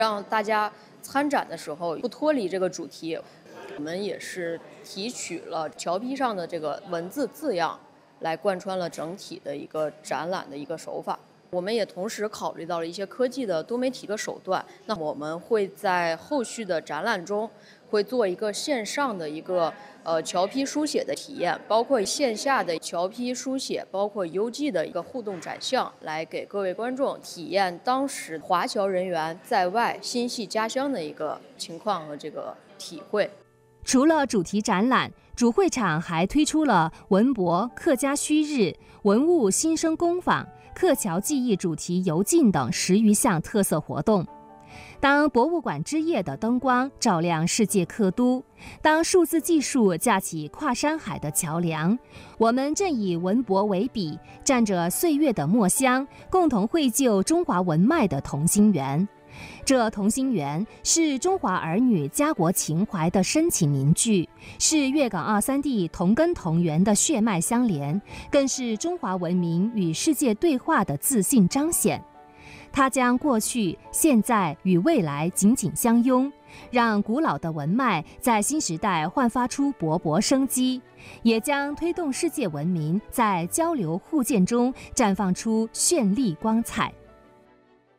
让大家参展的时候不脱离这个主题。我们也是提取了桥批上的这个文字字样，来贯穿了整体的一个展览的一个手法。我们也同时考虑到了一些科技的多媒体的手段。那我们会在后续的展览中，会做一个线上的一个桥批书写的体验，包括线下的桥批书写，包括邮寄的一个互动展项，来给各位观众体验当时华侨人员在外心系家乡的一个情况和这个体会。 除了主题展览，主会场还推出了文博、客家墟日、文物新生工坊、客侨技艺主题游进等10余项特色活动。当博物馆之夜的灯光照亮世界客都，当数字技术架起跨山海的桥梁，我们正以文博为笔，蘸着岁月的墨香，共同绘就中华文脉的同心圆。这同心圆是中华儿女家国情怀的深情凝聚，是粤港澳3地同根同源的血脉相连，更是中华文明与世界对话的自信彰显。它将过去、现在与未来紧紧相拥，让古老的文脉在新时代焕发出勃勃生机，也将推动世界文明在交流互鉴中绽放出绚丽光彩。